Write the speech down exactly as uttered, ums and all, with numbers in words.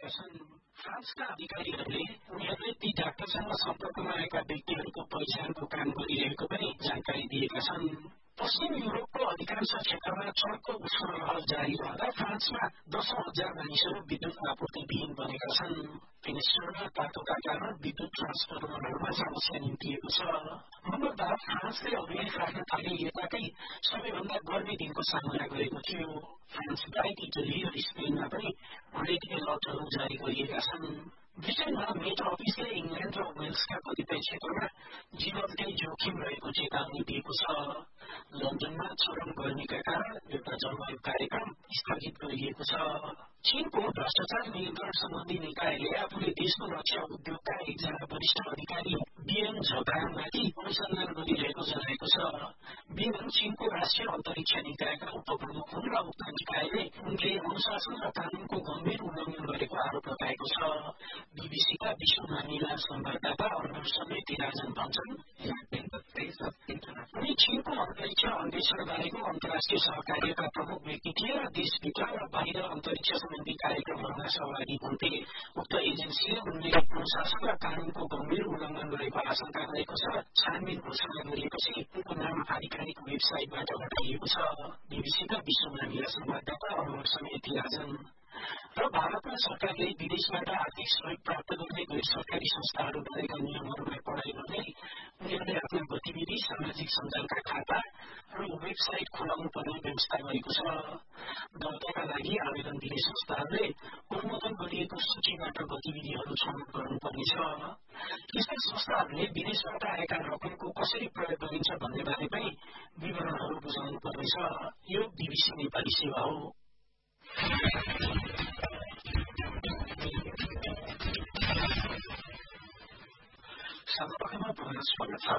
गरेका छन्। फ्रान्सका अधिकारीहरूले उनीहरूले ती डाक्टरसँग सम्पर्कमा आएका व्यक्तिहरूको पहिचानको काम गरिरहेको पनि जानकारी दिएका छन्। पश्चिम युरोपको अधिकांश क्षेत्रमा चर्को उष्ण लहर जारी रहँदा फ्रान्समा दशौं हजार मानिसहरू विद्युत आपूर्ति विहीन बनेका छन्। पेनिसुलामा तातोका कारण विद्युत ट्रान्सफर्मरहरूमा समस्या निम्तिएको छ। मंगलबार फ्रान्सले अभिलेख राख्न थाले यताकै सबैभन्दा गर्मी दिनको सामना गरेको थियो। फ्रान्स बाहेक इटली र स्पेनमा पनि हरेक अलर्टहरू जारी गरिएका छन्। ब्रिटेनमा मेट अफिसले इङ्ल्याण्ड र वेल्सका कतिपय क्षेत्रमा जीवनकै जोखिम रहेको चेतावनी दिएको छ। लन्डनमा चरम गर्मीका कारण एउटा जलवायु कार्यक्रम स्थगित गरिएको छ। चीनको भ्रष्टाचार नियन्त्रण सम्बन्धी निकायले आफूले देशको रक्षा उद्योगका एकजना वरिष्ठ अधिकारी बीएन झकाङमाथि अनुसन्धान गरिरहेको जनाएको छ। बीएन चीनको राष्ट्रिय अन्तरिक्ष निकायका उपप्रमुख हुन् र उक्त निकायले उनले अनुशासन र कानूनको गम्भीर उल्लंघन गरेको आरोप लगाएको छ। बीबीसीका विश्व मामिला संवाददाता अर्नब समेतिराजन भन्छन् उनी चीनको अन्तरिक्ष अन्वेषण बारेको अन्तर्राष्ट्रिय सहकार्यका प्रमुख व्यक्ति थिए र देशभित्र र बाहिर अन्तरिक्ष सम्बन्धी कार्यक्रमहरूमा सहभागी हुन्थे। उक्त एजेन्सीले उनले अनुशासन र कानूनको गम्भीर उल्लंघन गरेको आशंका गरेको छ। छानबिन घोषणा गरिएपछि उनको नाम आधिकारिक वेबसाइटबाट हटाइएको छ। बीबीसीका विश्व मामिला संवाददाता अर्नब समेतिराजन र भारतमा सरकारले विदेशबाट आर्थिक सहयोग प्राप्त गर्ने गैर सरकारी संस्थाहरू गरेका नियमहरूलाई पढाइ गर्दै उनीहरूले आफ्ना गतिविधि सामाजिक सञ्जालका खाता र वेबसाइट खोलाउनु पर्ने व्यवस्था गरेको छ। दर्ताका लागि आवेदन दिने संस्थाहरूले अनुमोदन गरिएको सूचीबाट गतिविधिहरू छनौट गर्नुपर्नेछ। यस्तै संस्थाहरूले विदेशबाट आएका रकमको कसरी प्रयोग गरिन्छ भन्ने बारे पनि विवरणहरू बुझाउनु पर्नेछ। यो बीबीसी नेपाली सेवा हो। साधारणमा स्वागत छ।